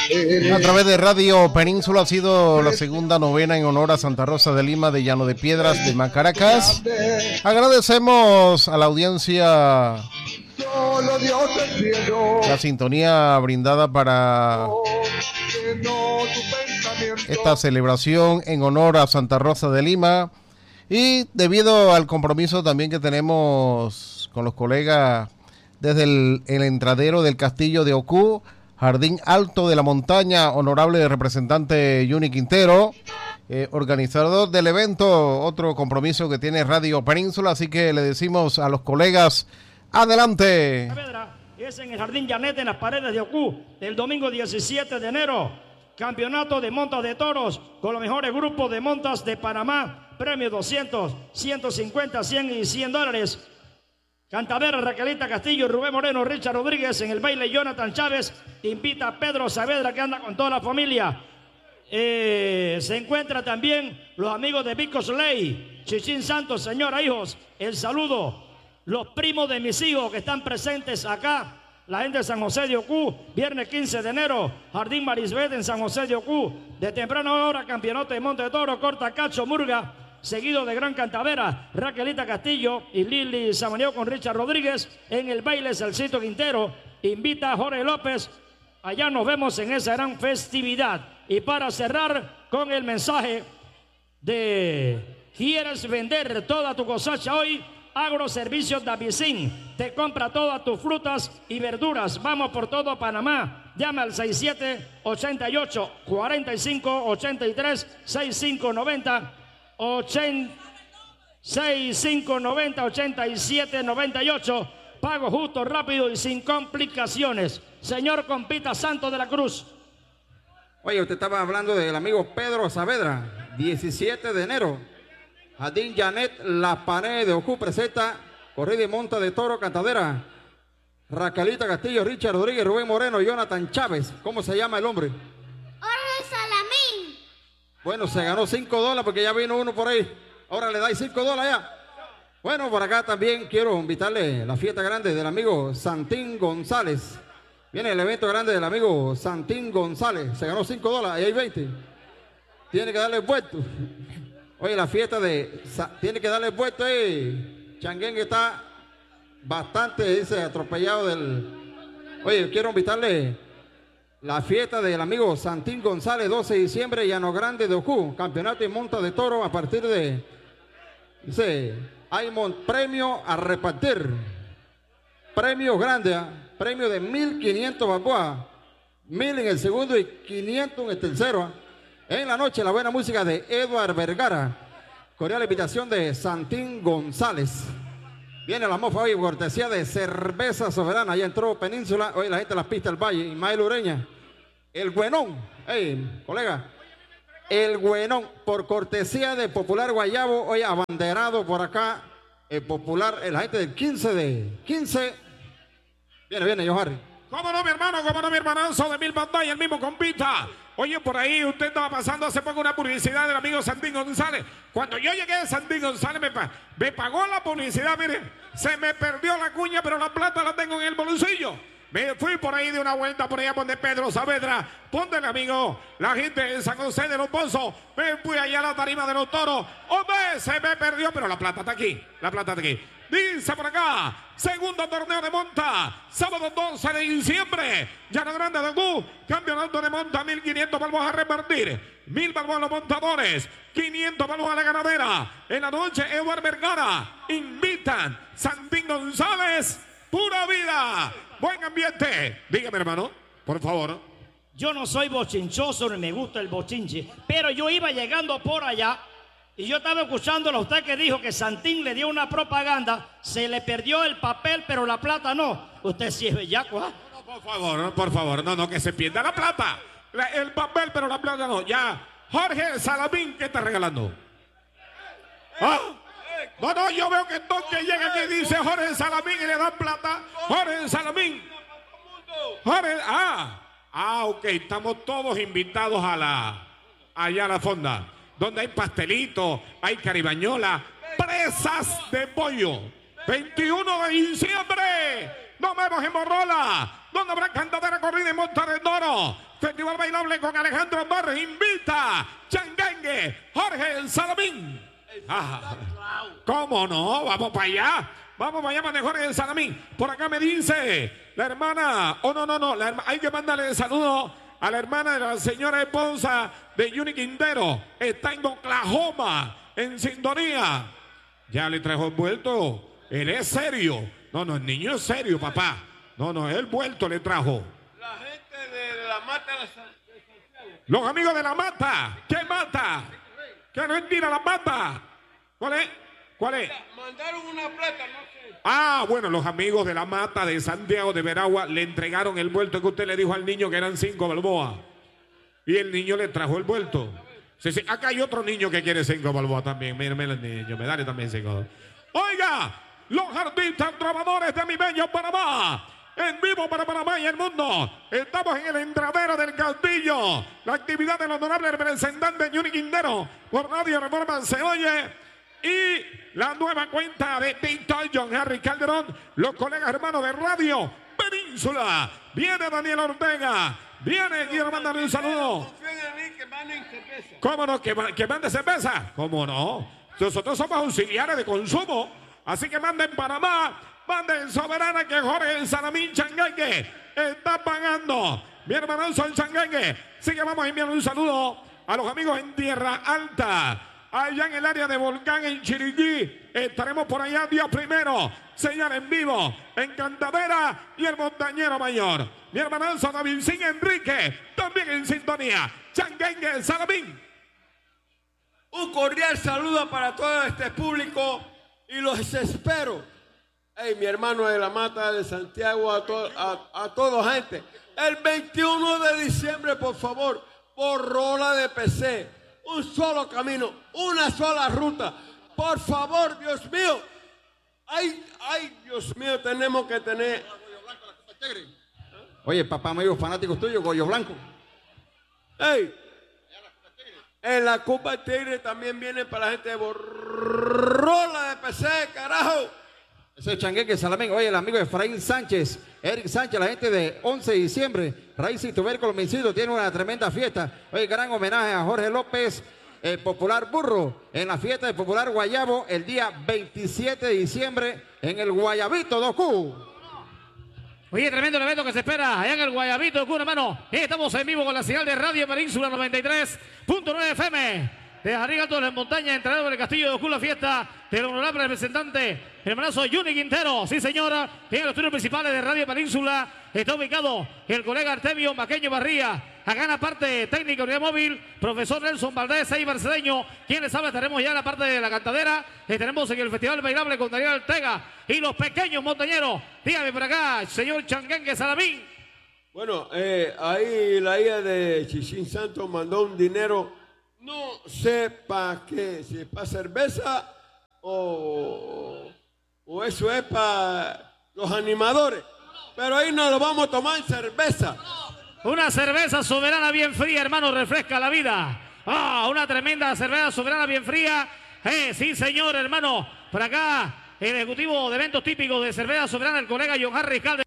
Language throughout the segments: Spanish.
A través de Radio Península ha sido la segunda novena en honor a Santa Rosa de Lima de Llano de Piedras de Macaracas. Agradecemos a la audiencia la sintonía brindada para esta celebración en honor a Santa Rosa de Lima, y debido al compromiso también que tenemos con los colegas desde el entradero del Castillo de Ocú, Jardín Alto de la Montaña, honorable representante Yuni Quintero, organizador del evento, otro compromiso que tiene Radio Península, así que le decimos a los colegas, adelante. Es en el Jardín Janet, en las paredes de Ocú, el domingo 17 de enero, campeonato de montas de toros con los mejores grupos de montas de Panamá, premio 200, 150, 100 y $100. Cantadera, Raquelita Castillo, Rubén Moreno, Richard Rodríguez. En el baile, Jonathan Chávez invita a Pedro Saavedra, que anda con toda la familia. Se encuentra también los amigos de Vicos Ley, Chichín Santos, señora, hijos, el saludo. Los primos de mis hijos que están presentes acá, la gente de San José de Ocú, viernes 15 de enero, Jardín Marisbet en San José de Ocú. De temprano hora, campeonato de monte de toro, corta cacho, murga, seguido de Gran Cantavera, Raquelita Castillo y Lili Samaneo con Richard Rodríguez. En el baile, Salcito Quintero invita a Jorge López. Allá nos vemos en esa gran festividad. Y para cerrar con el mensaje de ¿quieres vender toda tu cosecha hoy? Agroservicios Davicín te compra todas tus frutas y verduras. Vamos por todo Panamá. Llama al 67-88-45-83-6590 6590-8798. Pago justo, rápido y sin complicaciones. Señor Compita Santo de la Cruz. Oye, usted estaba hablando del amigo Pedro Saavedra. 17 de enero, Jardín Janet, La Pared de Ocú presenta corrida y monta de toro, cantadera. Raquelita Castillo, Richard Rodríguez, Rubén Moreno, Jonathan Chávez. ¿Cómo se llama el hombre? Jorge Salamín. Bueno, se ganó $5 porque ya vino uno por ahí. Ahora le dais $5 ya. Bueno, por acá también quiero invitarle a la fiesta grande del amigo Santín González. Viene el evento grande del amigo Santín González. Se ganó $5 y hay 20. Tiene que darle vuelto. Oye, la fiesta de... Tiene que darle vuelto ahí. Changuén que está bastante, dice, atropellado del... Oye, quiero invitarle la fiesta del amigo Santín González, 12 de diciembre, Llano Grande de Ocú. Campeonato y monta de toro a partir de... Dice, hay premio a repartir. Premio grande, premio de 1.500 balboas. 1.000 en el segundo y 500 en el tercero. En la noche, la buena música de Eduard Vergara. Cordial invitación de Santín González. Viene la mofa hoy, cortesía de Cerveza Soberana. Ya entró Península. Hoy la gente de las pistas del Valle. Ismael Ureña. El Güenón. Hey, colega. El Güenón. Por cortesía de Popular Guayabo. Hoy abanderado por acá. El Popular. La gente del 15. Viene, Johari. ¿Cómo no, mi hermano? ¿Cómo no, mi hermanazo de Mil Banday, el mismo compita? Oye, por ahí usted estaba pasando hace poco una publicidad del amigo Santín González. Cuando yo llegué a Santín González me pagó la publicidad, mire. Se me perdió la cuña, pero la plata la tengo en el bolsillo. Me fui por ahí de una vuelta por allá donde Pedro Saavedra. Ponte el amigo, la gente de San José de los Pozos. Me fui allá a la tarima de los toros. Hombre, se me perdió, pero la plata está aquí. La plata está aquí. Dice por acá, segundo torneo de monta, sábado 12 de diciembre, Llano Grande de Ocú, campeonato de monta, 1.500 balboas a repartir, 1.000 balboas a los montadores, 500 balboas a la ganadera. En la noche, Eduard Vergara, invitan Santín González, pura vida, buen ambiente. Dígame, hermano, por favor. Yo no soy bochinchoso ni me gusta el bochinche, pero yo iba llegando por allá y yo estaba escuchándolo a usted que dijo que Santín le dio una propaganda, se le perdió el papel, pero la plata no. Usted sí es bellaco, ¿ah? No, por favor, no, que se pierda la plata. El papel, pero la plata no. Ya, Jorge Salamín, ¿qué está regalando? ¿Ah? No, yo veo que Toque llega aquí y dice Jorge Salamín y le dan plata. Jorge Salamín. Ok, estamos todos invitados allá a la fonda, donde hay pastelito, hay caribañola, presas de pollo. 21 de diciembre, nos vemos en Morrola, donde habrá cantadera, corrida y monta de toro. Festival Bailable con Alejandro Torres. Invita Changangue, Jorge Salamín. ¿Cómo no? Vamos para allá. Vamos para allá, para Jorge Salamín. Por acá me dice la hermana. Oh, no. Hay que mandarle saludo a la hermana de la señora esposa de Juni Quintero. Está en Oklahoma, en sintonía. Ya le trajo envuelto. Él es serio. No, el niño es serio, papá. No, él vuelto le trajo. La gente de la mata de Santiago. Los amigos de la mata. ¿Qué mata? ¿Qué mentira la mata? ¿Cuál es? Mandaron una plata, no sé. Bueno, los amigos de la mata de Santiago de Veragua le entregaron el vuelto que usted le dijo al niño que eran 5 balboas. Y el niño le trajo el vuelto. Sí, acá hay otro niño que quiere 5 balboas también. Mírame el niño, me dale también 5. Oiga, los artistas trovadores de mi bello Panamá. En vivo para Panamá y el mundo. Estamos en el entradero del Castillo. La actividad del honorable representante Juni Quintero por Radio Reforma se oye. Y la nueva cuenta de TikTok, John Harry Calderón, los colegas hermanos de Radio Península. Viene Daniel Ortega. Quiero mandarle un saludo. Confíen en mí que manden cerveza. ¿Cómo no? ¿Que mande cerveza? ¿Cómo no? Nosotros somos auxiliares de consumo. Así que manden Panamá, manden Soberana, que Jorge Salamín Changangue está pagando. Mi hermano Son Changangue. Así que vamos a enviar un saludo a los amigos en Tierra Alta. Allá en el área de Volcán, en Chiriquí, estaremos por allá día primero. Señal en vivo, en Cantadera y el Montañero Mayor. Mi hermanazo David Sin Enrique, también en sintonía. Changangue Salamín. Un cordial saludo para todo este público y los espero. Mi hermano de la Mata de Santiago, a toda gente. El 21 de diciembre, por favor, por Rola de PC. Un solo camino, una sola ruta. Por favor, Dios mío. Ay, Dios mío, tenemos que tener. Oye, papá, amigos fanáticos tuyos, Goyo Blanco. En la Copa Tigre también viene para la gente de Rola de PC, carajo. Ese es Changangue Salamín. Oye, el amigo de Efraín Sánchez, Eric Sánchez, la gente de 11 de diciembre, Raíz y Tubérculo Homicidio, tiene una tremenda fiesta. Oye, gran homenaje a Jorge López, el popular burro, en la fiesta del popular Guayabo, el día 27 de diciembre, en el Guayabito Docú. Oye, tremendo evento que se espera allá en el Guayabito Docú, hermano. Estamos en vivo con la señal de Radio Península 93.9 FM. De Jarrín Alto de las Montañas, entrenado en el Castillo de Ocú, la fiesta del honorable representante, el hermanazo Juni Quintero. Sí, señora, en los estudios principales de Radio Península está ubicado el colega Artemio Maqueño Barría. Acá en la parte técnica unidad móvil, profesor Nelson Valdés, ahí barcedeño. Quien les habla, estaremos ya en la parte de la cantadera. Estaremos en el Festival Bailable con Daniel Ortega y los pequeños montañeros. Dígame por acá, señor Changangue Salamín. Bueno, ahí la hija de Chichín Santos mandó un dinero. No sé para qué, si es para cerveza o eso es para los animadores. Pero ahí nos lo vamos a tomar en cerveza. Una cerveza soberana bien fría, hermano, refresca la vida. Una tremenda cerveza soberana bien fría. Sí, señor, hermano. Por acá, el ejecutivo de eventos típicos de cerveza soberana, el colega John Harry Calderón.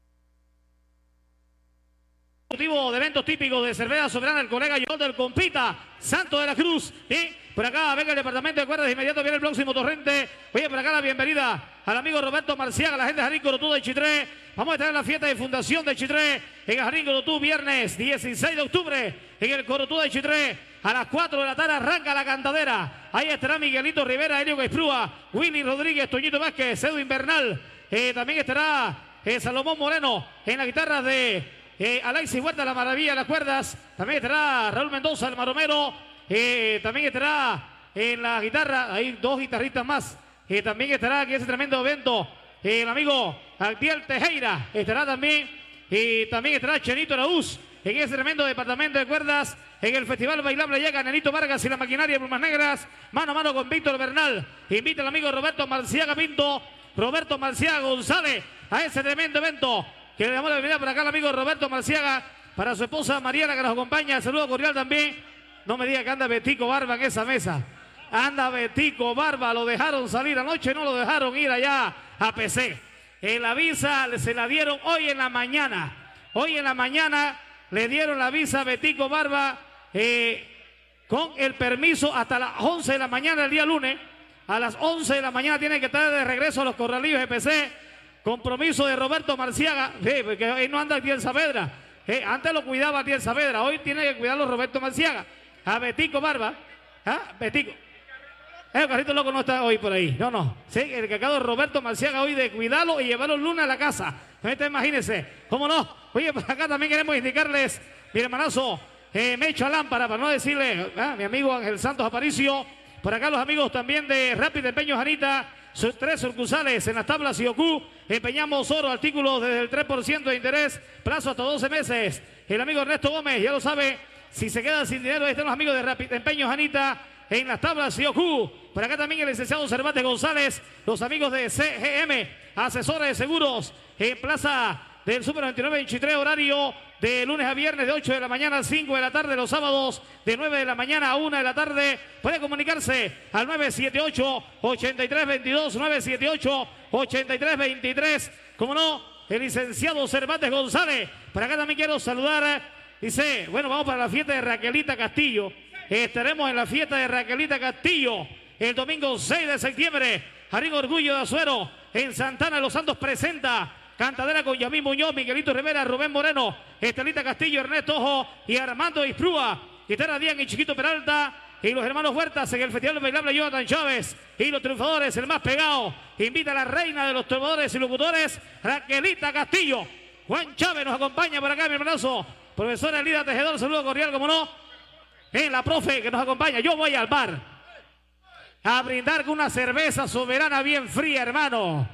De eventos típicos de cerveza soberana, el colega John del Compita, Santo de la Cruz. Por acá venga el departamento de cuerdas, de inmediato viene el próximo torrente. Oye, por acá la bienvenida al amigo Roberto Marciaga, la gente de Jarrín Corotú de Chitré. Vamos a estar en la fiesta de fundación de Chitré en Jarrín Corotú, viernes 16 de octubre en el Corotú de Chitré. A las 4 de la tarde arranca la cantadera. Ahí estará Miguelito Rivera, Helio Gaisprúa, Willy Rodríguez, Toñito Vázquez, Edwin Bernal. También estará Salomón Moreno en la guitarra de Alexis Huerta, la maravilla de las cuerdas. También estará Raúl Mendoza, el maromero. También estará en la guitarra, hay 2 guitarristas más. También estará aquí ese tremendo evento el amigo Actiel Tejera. Estará también. Y también estará Chenito Araúz en ese tremendo departamento de cuerdas. En el Festival Bailable llega Nenito Vargas y la maquinaria de Plumas Negras. Mano a mano con Víctor Bernal. Invita al amigo Roberto Marciaga Pinto, Roberto Marciaga González a ese tremendo evento. Que le damos la bienvenida por acá al amigo Roberto Marciaga, para su esposa Mariana que nos acompaña. Saludo cordial también. No me diga que anda Betico Barba en esa mesa. Anda Betico Barba, lo dejaron salir anoche, no lo dejaron ir allá a PC. La visa se la dieron hoy en la mañana. Hoy en la mañana le dieron la visa a Betico Barba con el permiso hasta las 11 de la mañana el día lunes. A las 11 de la mañana tienen que estar de regreso a los Corralillos EPC. Compromiso de Roberto Marciaga, porque hoy no anda Tiel Saavedra. Antes lo cuidaba Tiel Saavedra, hoy tiene que cuidarlo Roberto Marciaga. A Betico Barba, Betico. El carrito loco no está hoy por ahí, no. Sí, el cacado Roberto Marciaga hoy de cuidarlo y llevarlo el lunes a la casa. Imagínense, ¿cómo no? Oye, por acá también queremos indicarles, mi hermanazo, Mecho Lámpara, para no decirle, mi amigo Ángel Santos Aparicio. Por acá los amigos también de Rápido Empeños Anita, sus 3 sucursales en las tablas Siocú. Empeñamos oro, artículos desde el 3% de interés, plazo hasta 12 meses. El amigo Ernesto Gómez, ya lo sabe, si se queda sin dinero, ahí están los amigos de Rápido Empeños Anita en las tablas Siocú. Por acá también el licenciado Cervantes González, los amigos de CGM, asesores de seguros, en Plaza del Super 29-23, horario de lunes a viernes de 8 de la mañana a 5 de la tarde, los sábados de 9 de la mañana a 1 de la tarde. Puede comunicarse al 978-8322, 978-8323. Como no, el licenciado Cervantes González. Por acá también quiero saludar, dice, bueno, vamos para la fiesta de Raquelita Castillo. Estaremos en la fiesta de Raquelita Castillo el domingo 6 de septiembre. Arrigo Orgullo de Azuero en Santana de los Santos presenta cantadera con Yamín Muñoz, Miguelito Rivera, Rubén Moreno, Estelita Castillo, Ernesto Ojo y Armando Isprúa. Guitarra Díaz y Chiquito Peralta y los hermanos Huertas en el Festival Bailable Jonathan Chávez. Y los triunfadores, el más pegado, invita a la reina de los trovadores y locutores, Raquelita Castillo. Juan Chávez nos acompaña por acá, mi hermanazo. Profesora Elida Tejedor, saludo cordial, como no. La profe que nos acompaña. Yo voy al bar a brindar con una cerveza soberana bien fría, hermano.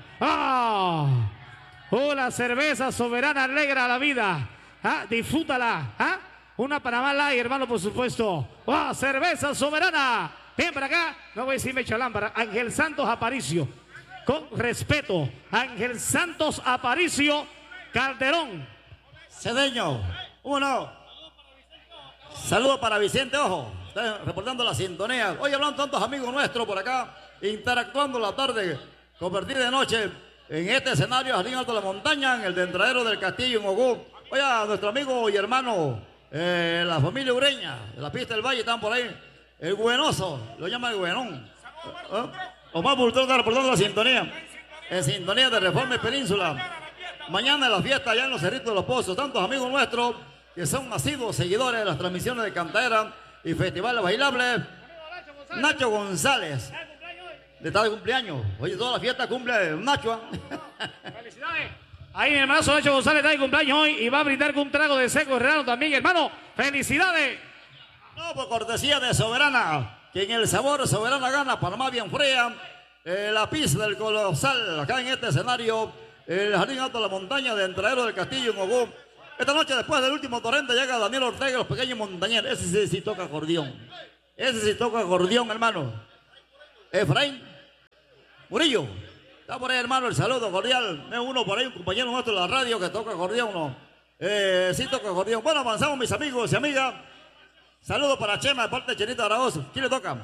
Una cerveza soberana alegra la vida. Disfrútala. Una Panamá Light, hermano, por supuesto. Cerveza soberana. Ven para acá. No voy a decir Mecha Lámpara. Ángel Santos Aparicio. Con respeto. Ángel Santos Aparicio Calderón. Cedeño. Uno. Saludos para Vicente Ojo. Está reportando la sintonía. Hoy hablan tantos amigos nuestros por acá. Interactuando la tarde. Convertida de noche. En este escenario, Jardín Alto de la Montaña, en el Dentradero del Castillo, en Ogú. Oye, nuestro amigo y hermano, la familia Ureña, de la pista del Valle, están por ahí. El Buenoso, lo llama el Buenón. Omar Bultón está reportando la sintonía. En sintonía de Reforma y Península. Mañana en la fiesta allá en los Cerritos de los Pozos. Tantos amigos nuestros que son asiduos seguidores de las transmisiones de Cantadera y festivales bailables. Nacho González. Está de cumpleaños. Oye, toda la fiesta cumple Nacho. Felicidades. Ahí mi hermano Nacho González está de cumpleaños hoy y va a brindar con un trago de seco herrano también, hermano. Felicidades. No, por cortesía de Soberana, que en el sabor Soberana gana, Panamá bien fría. La pista del Colosal, acá en este escenario, el Jardín Alto de la Montaña de Entradero del Castillo en Ogú. Esta noche, después del último torrente, llega Daniel Ortega, los pequeños montañeros. Ese sí toca acordeón. Ese sí toca acordeón, hermano. Efraín Murillo. Está por ahí, hermano, el saludo cordial. Es uno por ahí, un compañero nuestro de la radio que toca acordeón, ¿no? Sí toca acordeón. Bueno, avanzamos, mis amigos y amigas. Saludos para Chema de parte de Chenita Aragoz. ¿Quién le toca?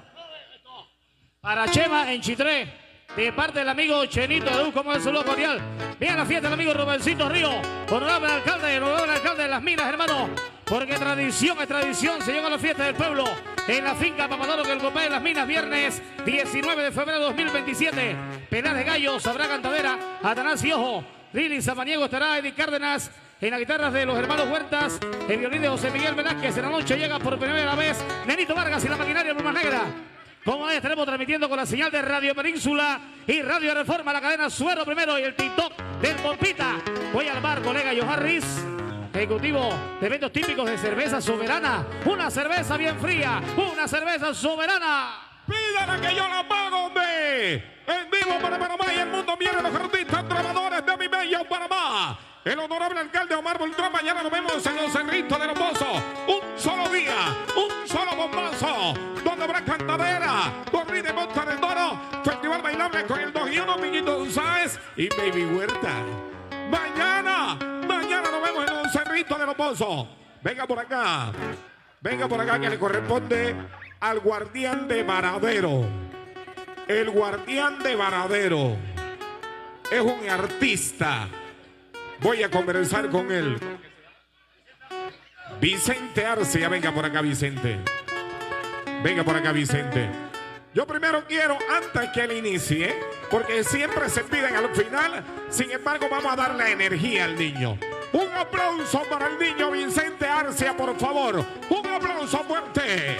Para Chema en Chitré, de parte del amigo Chenito de como el saludo cordial. Bien la fiesta del amigo Rubencito Río, honorable alcalde de Las Minas, hermano. Porque tradición es tradición, se llega a la fiesta del pueblo en la finca Papadoro que el Copé de Las Minas, viernes 19 de febrero de 2027. Pelea de gallos, habrá cantadera, Atanasio Ojo, Lili Samaniego estará, Eddie Cárdenas en las guitarras de los hermanos Huertas, el violín de José Miguel Velázquez. En la noche llega por primera vez Nenito Vargas y la maquinaria Pluma Negra. Como estaremos transmitiendo con la señal de Radio Península y Radio Reforma, la cadena Suero Primero y el TikTok del Compita. Voy al bar, colega Joharris, ejecutivo de eventos típicos de cerveza soberana. Una cerveza bien fría, una cerveza soberana. Pídala que yo la pago, hombre. En vivo para Panamá y el mundo viene los artistas trovadores de mi bello Panamá. El honorable alcalde Omar Bultrón. Mañana nos vemos en los Cerritos de los Pozos. Un solo día, un solo bombazo, donde habrá cantadera, corrida de monta de toro, festival bailable con el 2-1, Miñito González y Baby Huerta. Mañana nos vemos en los Cerritos de los Pozos. Venga por acá que le corresponde al guardián de Varadero. El guardián de Varadero es un artista. Voy a conversar con él. Vicente Arcia, venga por acá, Vicente. Venga por acá, Vicente. Yo primero quiero, antes que él inicie, porque siempre se piden al final, sin embargo, vamos a darle energía al niño. Un aplauso para el niño Vicente Arcia, por favor. Un aplauso fuerte.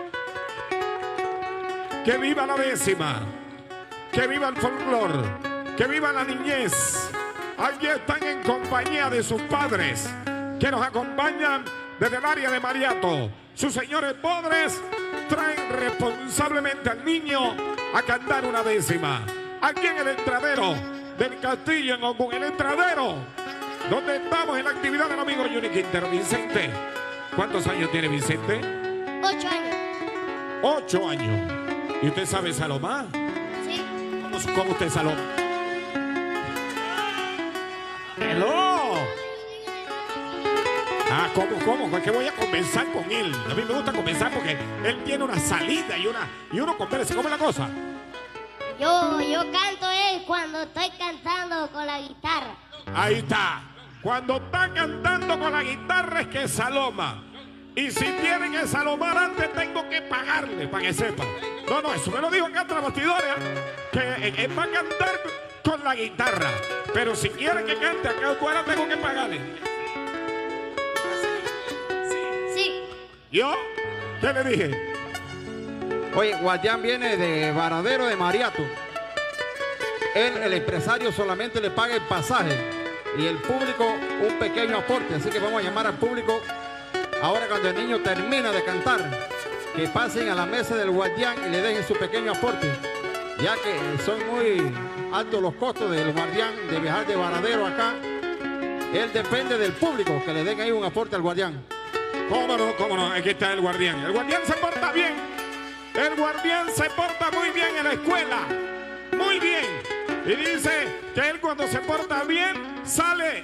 Que viva la décima. Que viva el folclor. Que viva la niñez. Allí están en compañía de sus padres, que nos acompañan desde el área de Mariato. Sus señores padres traen responsablemente al niño a cantar una décima. Aquí en el entradero del Castillo, en Ocún, el entradero donde estamos en la actividad del amigo Junior Quintero. Vicente, ¿cuántos años tiene Vicente? 8 años. 8 años. ¿Y usted sabe Salomá? Sí. ¿Cómo usted Salomá? ¡Hello! Ah, ¿cómo? Es que voy a conversar con él. A mí me gusta conversar porque él tiene una salida y uno conversa. ¿Cómo es la cosa? Yo canto cuando estoy cantando con la guitarra. Ahí está. Cuando está cantando con la guitarra es que saloma. Y si tiene que salomar antes, tengo que pagarle, para que sepa. No, eso me lo dijo acá tras bastidores, que él va a cantar con la guitarra. Pero si quiere que cante acá afuera, tengo que pagarle. Sí. ¿Yo? ¿Qué le dije? Oye, Guardián viene de Varadero de Mariato. Él, el empresario, solamente le paga el pasaje y el público un pequeño aporte. Así que vamos a llamar al público ahora, cuando el niño termina de cantar, que pasen a la mesa del Guardián y le dejen su pequeño aporte, ya que son muy altos los costos del Guardián de viajar de Varadero acá. Él depende del público, que le den ahí un aporte al Guardián. ¿Cómo no? Aquí está el Guardián. El Guardián se porta bien. El Guardián se porta muy bien en la escuela. Muy bien. Y dice que él, cuando se porta bien, sale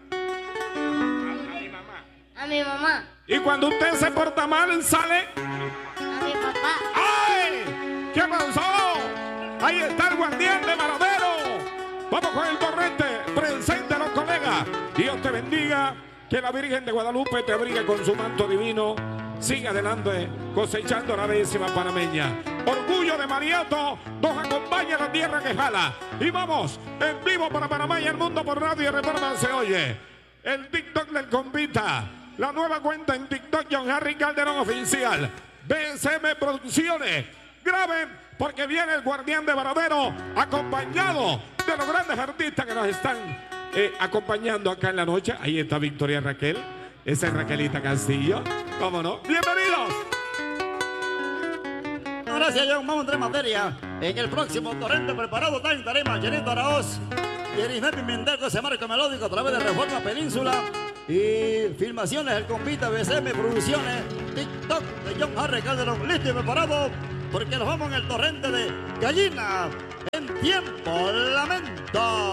A mi mamá. y cuando usted se porta mal, sale A mi papá. ¡ay! ¿Qué pasó? Ahí está el Guardián de Varadero. Vamos con el torrente. Presente a los colegas. Dios te bendiga. Que la Virgen de Guadalupe te abrigue con su manto divino. Sigue adelante cosechando la décima panameña. Orgullo de Mariato nos acompaña la tierra que jala. Y vamos en vivo para Panamá y el mundo por Radio Reforma se oye. El TikTok del Compita. La nueva cuenta en TikTok, John Harry Calderón Oficial. BSM Producciones. Graben porque viene el Guardián de Varadero acompañado de los grandes artistas que nos están acompañando acá en la noche. Ahí está Victoria Raquel. Esa es Raquelita Castillo. ¿Cómo no? ¡Bienvenidos! Gracias, John. Vamos a entrar en materia. En el próximo torrente preparado está en tarima Chenito Araoz y Erismet Pimentel, ese marco melódico a través de Reforma Península y filmaciones El Compita, BCM Producciones, TikTok de John Harry Calderón. Listo y preparado porque nos vamos en el torrente de Gallina en Tiempo Lamento.